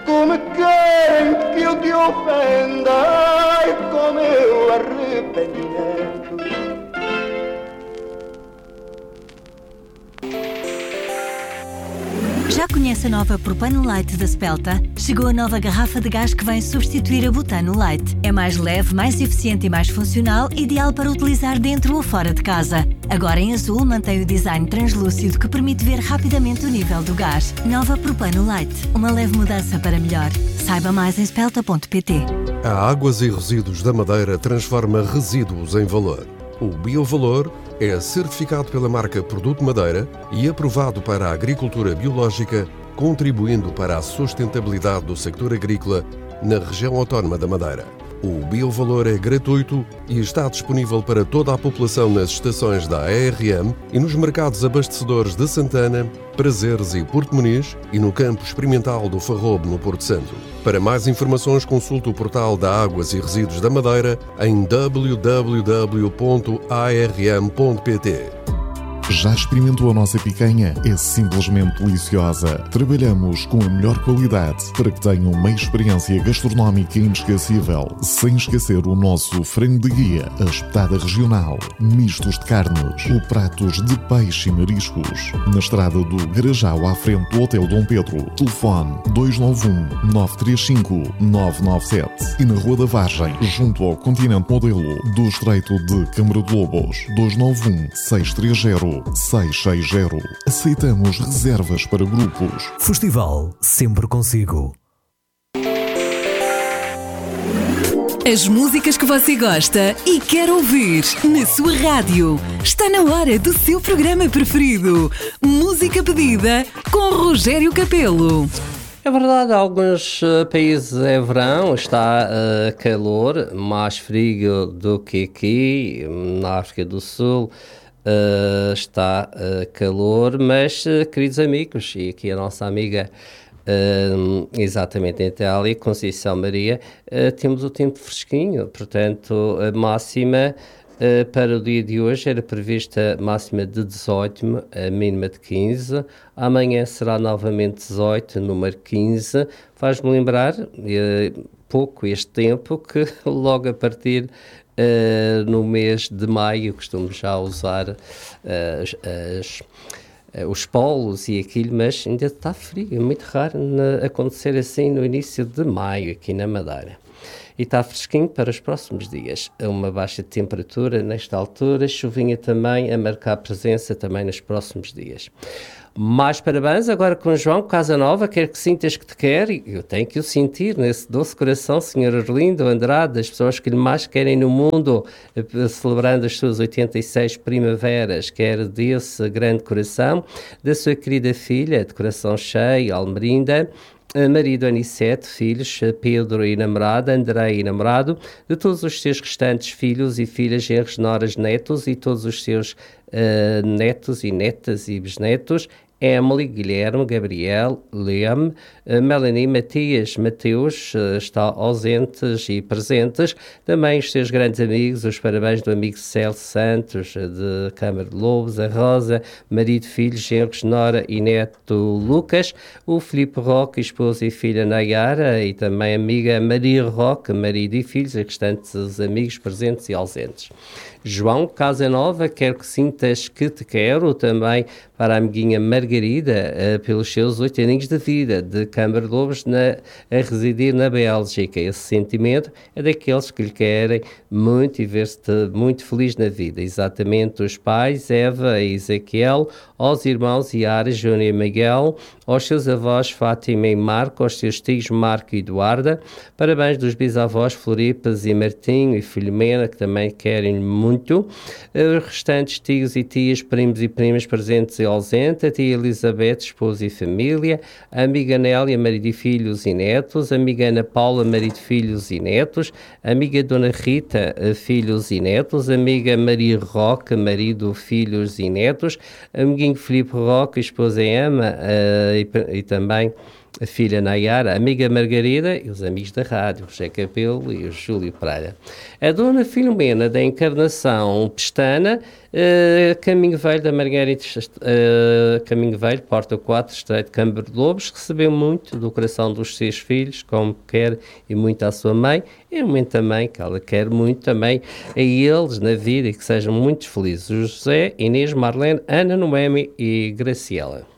Como querem que eu te ofenda, ai, com meu arrependimento. Já conhece a nova Propano Light da Spelta? Chegou a nova garrafa de gás que vem substituir a Butano Light. É mais leve, mais eficiente e mais funcional, ideal para utilizar dentro ou fora de casa. Agora em azul mantém o design translúcido que permite ver rapidamente o nível do gás. Nova Propano Light, uma leve mudança para melhor. Saiba mais em spelta.pt. A Águas e Resíduos da Madeira transforma resíduos em valor. O Biovalor é certificado pela marca Produto Madeira e aprovado para a agricultura biológica, contribuindo para a sustentabilidade do sector agrícola na região autónoma da Madeira. O Biovalor é gratuito e está disponível para toda a população nas estações da ARM e nos mercados abastecedores de Santana, Prazeres e Porto Muniz e no campo experimental do Farrobo, no Porto Santo. Para mais informações, consulte o portal da Águas e Resíduos da Madeira em www.arm.pt. Já experimentou a nossa picanha? É simplesmente deliciosa. Trabalhamos com a melhor qualidade para que tenham uma experiência gastronómica inesquecível, sem esquecer o nosso frango de guia, a espetada regional, mistos de carnes ou pratos de peixe e mariscos. Na estrada do Garajal, à frente do Hotel Dom Pedro. Telefone 291-935-997 e na Rua da Vargem, junto ao Continente Modelo do Estreito de Câmara de Lobos. 291-630-660. Aceitamos reservas para grupos. Festival sempre consigo. As músicas que você gosta e quer ouvir na sua rádio. Está na hora do seu programa preferido. Música pedida com Rogério Capelo. É verdade, alguns países é verão, está calor, mais frio do que aqui, na África do Sul. Está calor, mas queridos amigos, e aqui a nossa amiga exatamente em Itália, Conceição Maria, temos o tempo fresquinho, portanto a máxima para o dia de hoje era prevista máxima de 18, a mínima de 15, amanhã será novamente 18, número 15, faz-me lembrar pouco este tempo que logo a partir no mês de maio costumo já usar os polos e aquilo, mas ainda está frio, é muito raro acontecer assim no início de maio aqui na Madeira. E está fresquinho para os próximos dias. Uma baixa de temperatura nesta altura, chuvinha também a marcar presença também nos próximos dias. Mais parabéns agora com João Casanova, quer que sintas que te quer, e eu tenho que o sentir nesse doce coração, Sr. Arlindo Andrade, as pessoas que lhe mais querem no mundo, celebrando as suas 86 primaveras, quer desse grande coração, da sua querida filha, de coração cheio, Almerinda, marido Anissete, filhos, Pedro e namorada, André e namorado, de todos os seus restantes filhos e filhas, genros, noras, netos e todos os seus netos e netas e bisnetos, Emily, Guilherme, Gabriel, Liam, Melanie, Matias, Mateus, está ausentes e presentes, também os seus grandes amigos, os parabéns do amigo Celso Santos, de Câmara de Lobos, a Rosa, marido, filhos, genros, nora e neto Lucas, o Filipe Roque, esposa e filha Nayara, e também a amiga Maria Roque, marido e filhos, e restantes amigos presentes e ausentes. João Casanova, quero que sintas que te quero, também para a amiguinha Margarida, pelos seus 8 aninhos de vida, de Câmara de Lobos, a residir na Bélgica. Esse sentimento é daqueles que lhe querem muito e ver-se muito feliz na vida. Exatamente os pais, Eva e Ezequiel, aos irmãos Yara, Júnior e Miguel, aos seus avós Fátima e Marco, aos seus tios Marco e Eduarda, parabéns dos bisavós Floripas e Martinho e Filomena, que também querem muito, os restantes tios e tias, primos e primas presentes e ausentes, a tia Elizabeth, esposa e família, a amiga Nélia, marido e filhos e netos, a amiga Ana Paula, marido, filhos e netos, a amiga Dona Rita, filhos e netos, a amiga Maria Roque, marido, filhos e netos, amiguinho Filipe Roque, esposa Emma, e também a filha Nayara, a amiga Margarida e os amigos da rádio, o José Capelo e o Júlio Pereira. A dona Filomena da Encarnação Pestana, Caminho Velho da Margarida, Caminho Velho, Porta 4, Estreito de Câmara de Lobos, recebeu muito do coração dos seus filhos, como quer e muito à sua mãe, e muito também, que ela quer muito também a eles na vida e que sejam muito felizes. O José, Inês, Marlene, Ana, Noemi e Graciela.